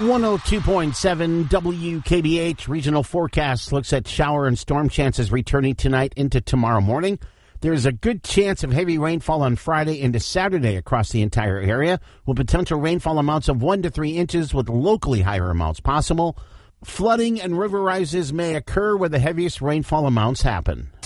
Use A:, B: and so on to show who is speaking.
A: 102.7 WKBH regional forecast looks at shower and storm chances returning tonight into tomorrow morning. There's a good chance of heavy rainfall on Friday into Saturday across the entire area, with potential rainfall amounts of 1 to 3 inches with locally higher amounts possible. Flooding and river rises may occur where the heaviest rainfall amounts happen.